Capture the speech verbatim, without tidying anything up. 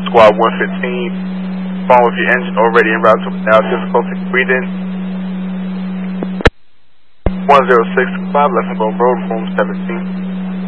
Squad one fifteen. Phone with your engine already en route to now difficulty breathing. one zero six five, Lessonborough Road, room seventeen.